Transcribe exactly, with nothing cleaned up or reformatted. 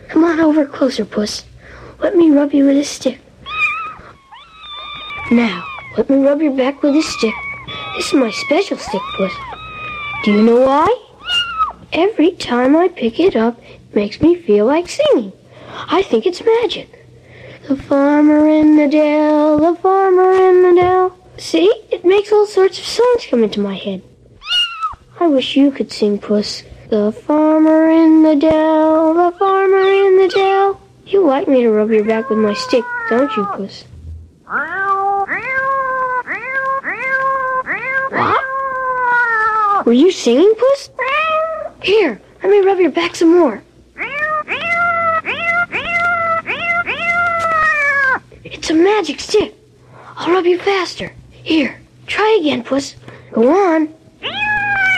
Come on over closer, Puss. Let me rub you with a stick. Now, let me rub your back with this stick. This is my special stick, Puss. Do you know why? Every time I pick it up, it makes me feel like singing. I think it's magic. The farmer in the dell, the farmer in the dell. See? It makes all sorts of songs come into my head. I wish you could sing, Puss. The farmer in the dell, the farmer in the dell. You like me to rub your back with my stick, don't you, Puss? What? Were you singing, Puss? Here, let me rub your back some more. It's a magic stick. I'll rub you faster. Here, try again, Puss. Go on.